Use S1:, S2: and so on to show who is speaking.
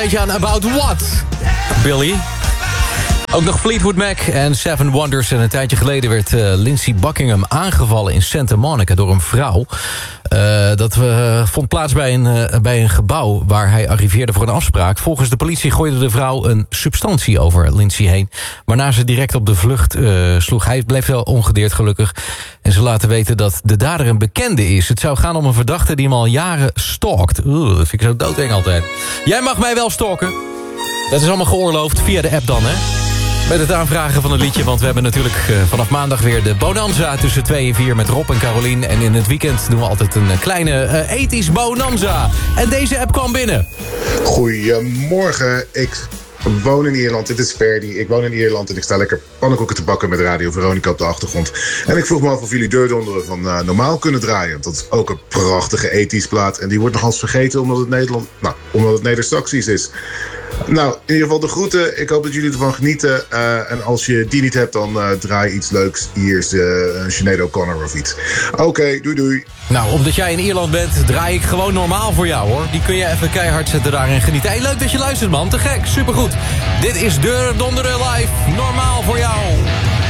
S1: Beetje aan About What, Billy. Ook nog Fleetwood Mac en Seven Wonders. En een tijdje geleden werd Lindsey Buckingham aangevallen in Santa Monica door een vrouw. Dat vond plaats bij een gebouw waar hij arriveerde voor een afspraak. Volgens de politie gooide de vrouw een substantie over Lindsey heen, waarna ze direct op de vlucht sloeg. Hij bleef wel ongedeerd gelukkig. En ze laten weten dat de dader een bekende is. Het zou gaan om een verdachte die hem al jaren stalkt. Dat vind ik zo doodeng altijd. Jij mag mij wel stalken. Dat is allemaal geoorloofd via de app dan, hè? Met het aanvragen van het liedje, want we hebben natuurlijk vanaf maandag weer de Bonanza tussen 2 en 4 met Rob en Carolien. En in het weekend doen we altijd een kleine ethisch Bonanza. En deze app kwam binnen.
S2: Goedemorgen, ik woon in Ierland, dit is Ferdy. Ik woon in Ierland en ik sta lekker pannenkoeken te bakken met Radio Veronica op de achtergrond. En ik vroeg me af of jullie Deurdonderen van Normaal kunnen draaien. Dat is ook een prachtige ethisch plaat en die wordt nog eens vergeten omdat het Neder-Saxisch is. Nou, in ieder geval de groeten. Ik hoop dat jullie ervan genieten. En als je die niet hebt, dan draai iets leuks. Hier is Sinead O'Connor of iets. Oké, doei.
S1: Nou, omdat jij in Ierland bent, draai ik gewoon normaal voor jou, hoor. Die kun je even keihard zetten daar en genieten. Hey, leuk dat je luistert, man. Te gek, supergoed. Dit is Deurdonderen live. Normaal voor jou.